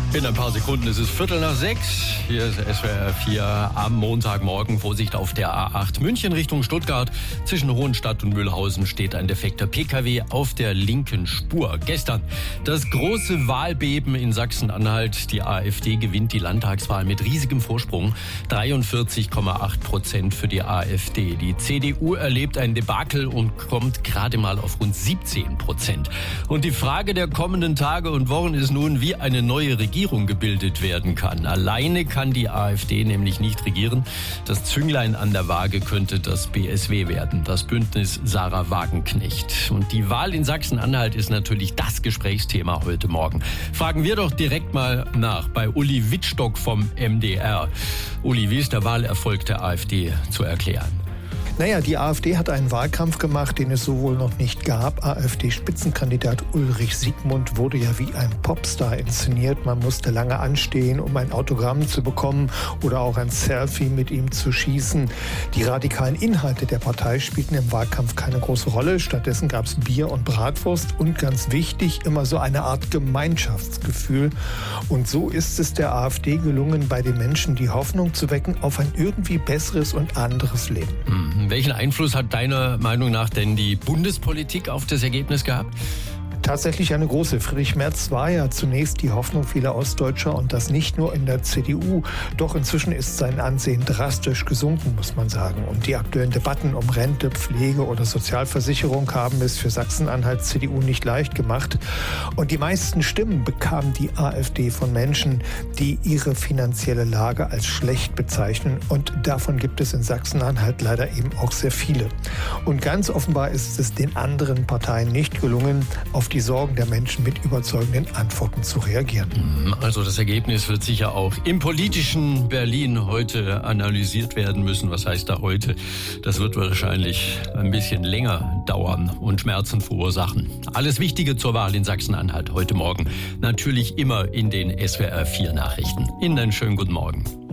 In ein paar Sekunden ist es 5:45. Hier ist SWR 4 am Montagmorgen. Vorsicht auf der A8 München Richtung Stuttgart. Zwischen Hohenstadt und Mühlhausen steht ein defekter PKW auf der linken Spur. Gestern das große Wahlbeben in Sachsen-Anhalt. Die AfD gewinnt die Landtagswahl mit riesigem Vorsprung. 43,8% für die AfD. Die CDU erlebt ein Debakel und kommt gerade mal auf rund 17%. Und die Frage der kommenden Tage und Wochen ist nun, wie eine neue Regierung gebildet werden kann. Alleine kann die AfD nämlich nicht regieren. Das Zünglein an der Waage könnte das BSW werden, das Bündnis Sarah Wagenknecht. Und die Wahl in Sachsen-Anhalt ist natürlich das Gesprächsthema heute Morgen. Fragen wir doch direkt mal nach bei Uli Wittstock vom MDR. Uli, wie ist der Wahlerfolg der AfD zu erklären? Naja, die AfD hat einen Wahlkampf gemacht, den es so wohl noch nicht gab. AfD-Spitzenkandidat Ulrich Siegmund wurde ja wie ein Popstar inszeniert. Man musste lange anstehen, um ein Autogramm zu bekommen oder auch ein Selfie mit ihm zu schießen. Die radikalen Inhalte der Partei spielten im Wahlkampf keine große Rolle. Stattdessen gab es Bier und Bratwurst und ganz wichtig, immer so eine Art Gemeinschaftsgefühl. Und so ist es der AfD gelungen, bei den Menschen die Hoffnung zu wecken auf ein irgendwie besseres und anderes Leben. Welchen Einfluss hat deiner Meinung nach denn die Bundespolitik auf das Ergebnis gehabt? Tatsächlich eine große. Friedrich Merz war ja zunächst die Hoffnung vieler Ostdeutscher und das nicht nur in der CDU. Doch inzwischen ist sein Ansehen drastisch gesunken, muss man sagen. Und die aktuellen Debatten um Rente, Pflege oder Sozialversicherung haben es für Sachsen-Anhalt CDU nicht leicht gemacht. Und die meisten Stimmen bekam die AfD von Menschen, die ihre finanzielle Lage als schlecht bezeichnen. Und davon gibt es in Sachsen-Anhalt leider eben auch sehr viele. Und ganz offenbar ist es den anderen Parteien nicht gelungen, auf die Sorgen der Menschen mit überzeugenden Antworten zu reagieren. Also das Ergebnis wird sicher auch im politischen Berlin heute analysiert werden müssen. Was heißt da heute? Das wird wahrscheinlich ein bisschen länger dauern und Schmerzen verursachen. Alles Wichtige zur Wahl in Sachsen-Anhalt heute Morgen natürlich immer in den SWR 4 Nachrichten. Ihnen einen schönen guten Morgen.